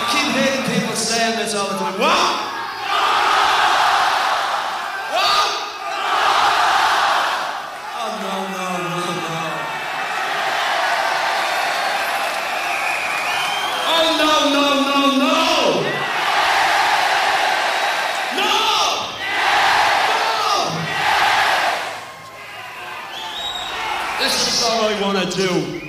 keep hearing people saying this all the time. What? What? Oh, no. Oh, no. This is all I want to do.